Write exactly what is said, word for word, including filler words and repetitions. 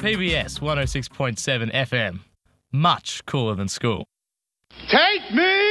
P B S one oh six point seven F M. Much cooler than school. Take me